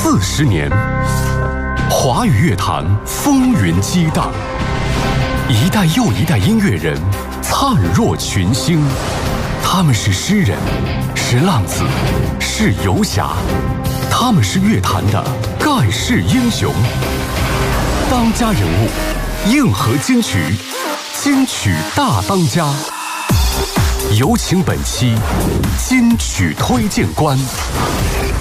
40年，华语乐坛风云激荡，一代又一代音乐人灿若群星。他们是诗人，是浪子，是游侠，他们是乐坛的盖世英雄。当家人物，硬核金曲，金曲大当家。有请本期金曲推荐官。